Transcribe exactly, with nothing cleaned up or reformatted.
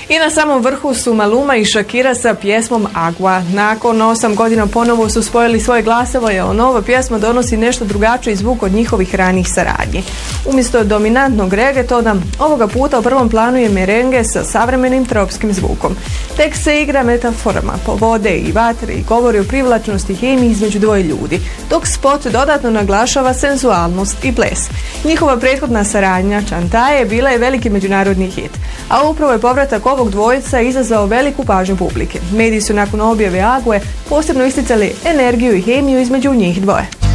I na samom vrhu su Maluma i Shakira sa pjesmom Agua. Nakon osam godina ponovo su spojili svoje glasove, a nova pjesma donosi nešto drugačiji zvuk od njihovih ranih saradnji. Umjesto dominantnog regetona, ovoga puta u prvom planu je merengue sa savremenim tropskim zvukom. Tekst se igra metaforama po vode i vatre i govori o privlačnosti hemiji između dvoje ljudi, dok spot dodatno naglašava senzualnost i ples. Njihova prethodna saradnja Chantaje bila je veliki međunarodni hit, a upravo je povratak ovog dvojica izazvao veliku pažnju publike. Mediji su nakon objave Ague posebno isticali energiju i hemiju između njih dvoje.